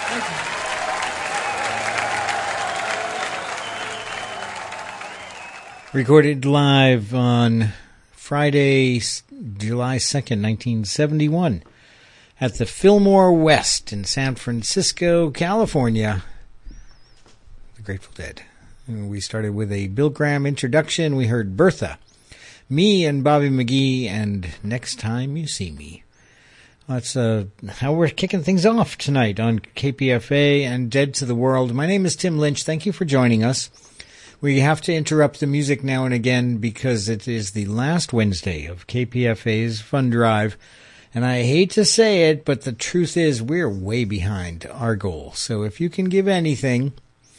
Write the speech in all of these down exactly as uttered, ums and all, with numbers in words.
Recorded live on Friday, July second, nineteen seventy-one, at the Fillmore West in San Francisco, California. The Grateful Dead. And we started with a Bill Graham introduction. We heard Bertha, me and Bobby McGee, and Next Time You See Me. That's uh, how we're kicking things off tonight on K P F A and Dead to the World. My name is Tim Lynch. Thank you for joining us. We have to interrupt the music now and again because it is the last Wednesday of K P F A's Fund Drive. And I hate to say it, but the truth is we're way behind our goal. So if you can give anything,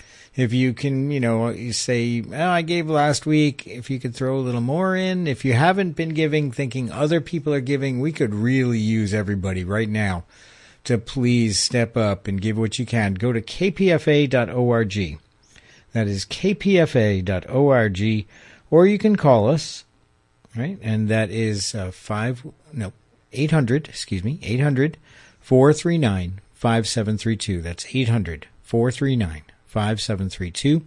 if you can, you know, you say, oh, I gave last week, if you could throw a little more in. If you haven't been giving, thinking other people are giving, we could really use everybody right now to please step up and give what you can. Go to k p f a dot org. That is k p f a dot org, or you can call us, right? And that is uh, five, no, eight hundred, excuse me, eight hundred, four three nine, five seven three two. That's eight hundred, four three nine, five seven three two.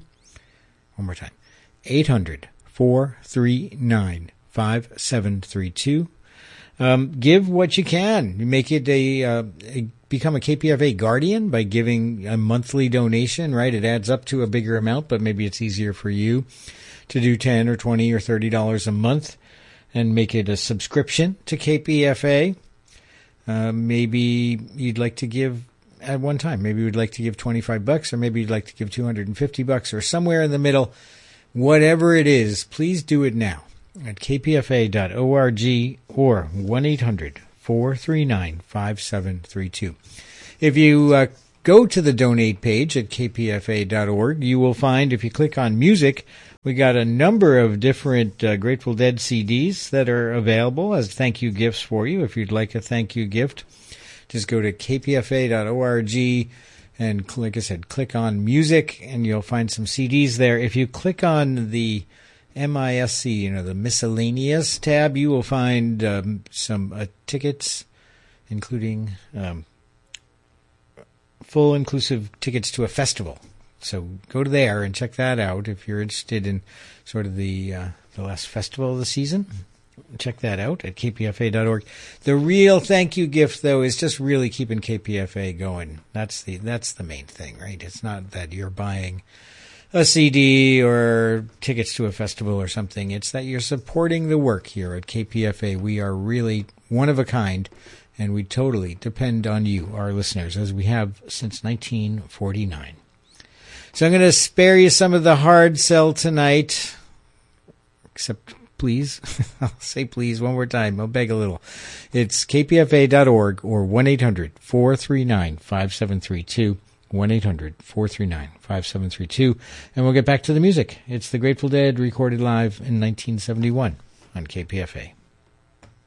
One more time, eight hundred, four three nine, five seven three two. Um, give what you can. You make it a, uh, a become a K P F A guardian by giving a monthly donation, right? It adds up to a bigger amount, but maybe it's easier for you to do ten or twenty or thirty dollars a month and make it a subscription to K P F A. Uh, maybe you'd like to give at one time. Maybe you'd like to give twenty-five bucks, or maybe you'd like to give two hundred fifty bucks, or somewhere in the middle. Whatever it is, please do it now at k p f a dot org or one eight hundred, four three nine, five seven three two. If you uh, go to the donate page at k p f a dot org, you will find, if you click on music, we got a number of different uh, Grateful Dead C Ds that are available as thank you gifts for you. If you'd like a thank you gift, just go to k p f a dot org and, like I said, click on music, and you'll find some C Ds there. If you click on the M I S C, you know, the miscellaneous tab, you will find um, some uh, tickets, including um, full inclusive tickets to a festival. So go to there and check that out if you're interested in sort of the uh, the last festival of the season. Check that out at k p f a dot org. The real thank you gift, though, is just really keeping K P F A going. That's the that's the main thing, right? It's not that you're buying a C D or tickets to a festival or something. It's that you're supporting the work here at K P F A. We are really one of a kind, and we totally depend on you, our listeners, as we have since nineteen forty-nine. So I'm going to spare you some of the hard sell tonight, except please. I'll say please one more time. I'll beg a little. It's k p f a dot org or one eight hundred, four three nine, five seven three two. one eight hundred, four three nine, five seven three two. And we'll get back to the music. It's the Grateful Dead, recorded live in nineteen seventy-one on K P F A.